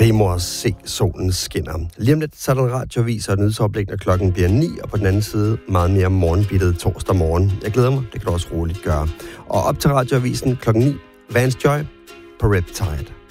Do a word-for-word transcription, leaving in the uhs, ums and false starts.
P-mor, se solen skinner. Lige om lidt, så er der en radioavis og nyhedsoplæg, når klokken bliver ni, og på den anden side meget mere morgenbittet torsdag morgen. Jeg glæder mig, det kan du også roligt gøre. Og op til radioavisen klokken ni, Vance Joy på Riptide.